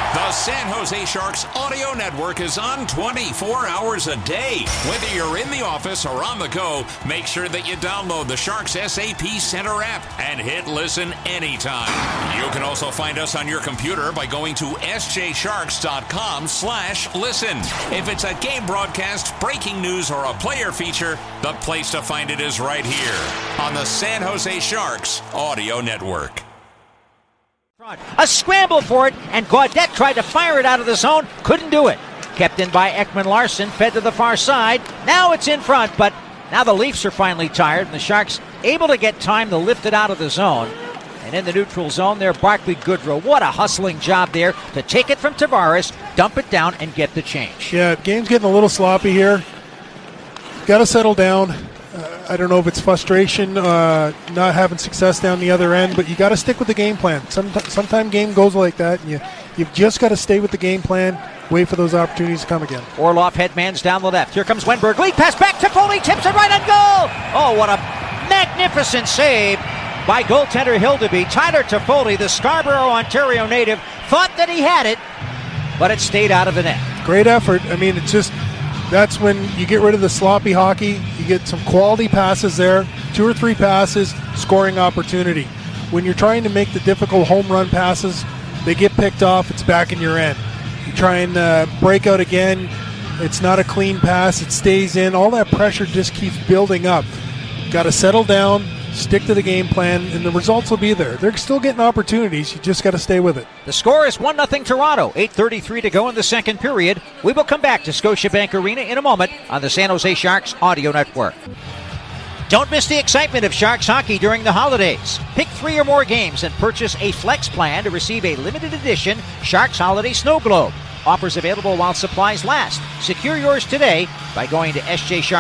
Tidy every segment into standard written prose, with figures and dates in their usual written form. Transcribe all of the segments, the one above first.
The San Jose Sharks audio network is on 24 hours a day. Whether you're in the office or on the go, make sure that you download the Sharks SAP Center app and hit listen anytime. You can also find us on your computer by going to sjsharks.com/listen. If it's a game broadcast, breaking news, or a player feature, the place to find it is right here on the San Jose Sharks audio network. A scramble for it, and Gaudette tried to fire it out of the zone. Couldn't do it. Kept in by Ekman-Larsson, fed to the far side. Now it's in front, but now the Leafs are finally tired, and the Sharks able to get time to lift it out of the zone. And in the neutral zone there, Barclay Goodrow. What a hustling job there to take it from Tavares, dump it down, and get the change. Yeah, game's getting a little sloppy here. Got to settle down. I don't know if it's frustration, not having success down the other end, but you got to stick with the game plan. Sometimes game goes like that, and you've just got to stay with the game plan, wait for those opportunities to come again. Orlov headmans down the left. Here comes Wenberg. Lead pass back to Foley, tips it right on goal. Oh, what a magnificent save by goaltender Hildeby. Tyler Toffoli, the Scarborough, Ontario native, thought that he had it, but it stayed out of the net. Great effort. I mean, it's just... That's when you get rid of the sloppy hockey. You get some quality passes there, 2 or 3 passes, scoring opportunity. When you're trying to make the difficult home run passes, they get picked off, it's back in your end. You try and break out again, it's not a clean pass, it stays in. All that pressure just keeps building up. Got to settle down, stick to the game plan, and the results will be there. They're still getting opportunities. You just got to stay with it. The score is 1-0 Toronto. 8:33 to go in the second period. We will come back to Scotiabank Arena in a moment on the San Jose Sharks audio network. Don't miss the excitement of Sharks hockey during the holidays. Pick 3 or more games and purchase a flex plan to receive a limited edition Sharks Holiday Snow Globe. Offers available while supplies last. Secure yours today by going to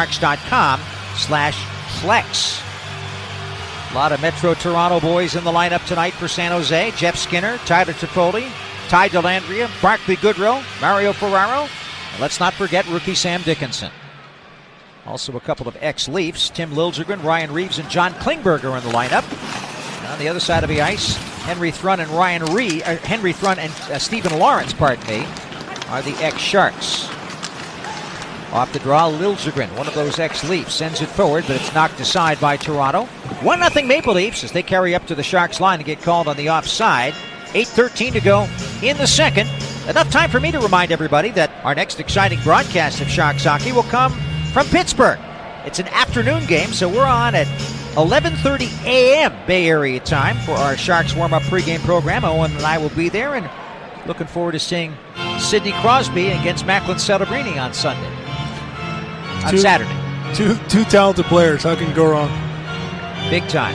sjsharks.com/flex. A lot of Metro Toronto boys in the lineup tonight for San Jose. Jeff Skinner, Tyler Toffoli, Ty Dellandrea, Barclay Goodrow, Mario Ferraro. And let's not forget rookie Sam Dickinson. Also a couple of ex-Leafs, Tim Liljegren, Ryan Reeves, and John Klingberg are in the lineup. And on the other side of the ice, Henry Thrun and Stephen Lawrence, are the ex-Sharks. Off the draw, Liljegren, one of those ex-Leafs, sends it forward, but it's knocked aside by Toronto. 1-0 Maple Leafs as they carry up to the Sharks line and get called on the offside. 8:13 to go in the second. Enough time for me to remind everybody that our next exciting broadcast of Sharks hockey will come from Pittsburgh. It's an afternoon game, so we're on at 11:30 a.m. Bay Area time for our Sharks warm-up pregame program. Owen and I will be there, and looking forward to seeing Sidney Crosby against Macklin Celebrini on Sunday. Saturday. Two talented players. How can you go wrong? Big time.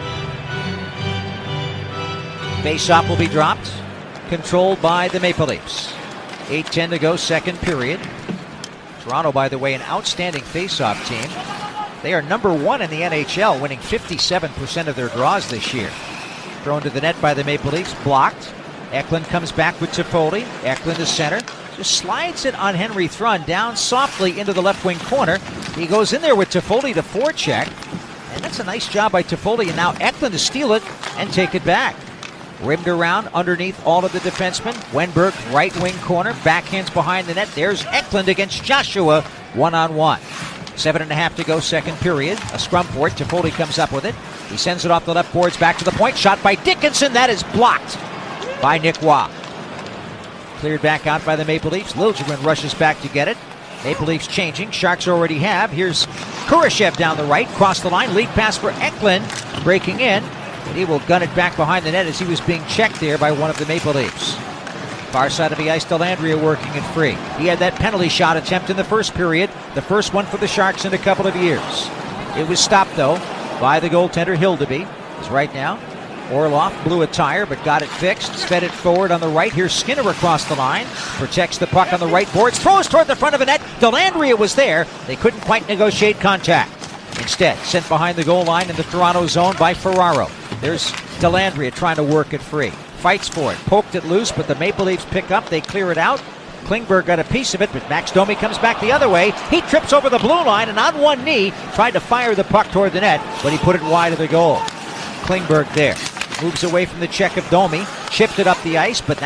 Face-off will be dropped. Controlled by the Maple Leafs. 8:10 to go, second period. Toronto, by the way, an outstanding face-off team. They are number 1 in the NHL, winning 57% of their draws this year. Thrown to the net by the Maple Leafs, blocked. Eklund comes back with Toffoli. Eklund to center. Just slides it on Henry Thrun down softly into the left wing corner. He goes in there with Toffoli to forecheck. And that's a nice job by Toffoli. And now Eklund to steal it and take it back. Rimmed around underneath all of the defensemen. Wenberg, right wing corner. Backhands behind the net. There's Eklund against Joshua. 1-on-1. 7.5 to go, second period. A scrum for it. Toffoli comes up with it. He sends it off the left boards back to the point. Shot by Dickinson. That is blocked by Nick Waugh. Cleared back out by the Maple Leafs. Liljegren rushes back to get it. Maple Leafs changing. Sharks already have. Here's Kurashev down the right. Cross the line. Lead pass for Eklund. Breaking in. And he will gun it back behind the net as he was being checked there by one of the Maple Leafs. Far side of the ice, Dellandrea working it free. He had that penalty shot attempt in the first period. The first one for the Sharks in a couple of years. It was stopped, though, by the goaltender Hildeby. He's right now. Orlov blew a tire but got it fixed. Sped it forward on the right. Here's Skinner across the line. Protects the puck on the right boards. Throws toward the front of the net. Dellandrea was there. They couldn't quite negotiate contact. Instead, sent behind the goal line in the Toronto zone by Ferraro. There's Dellandrea trying to work it free. Fights for it. Poked it loose, but the Maple Leafs pick up. They clear it out. Klingberg got a piece of it, but Max Domi comes back the other way. He trips over the blue line and on one knee tried to fire the puck toward the net, but he put it wide of the goal. Klingberg there. Moves away from the check of Domi. Chipped it up the ice, but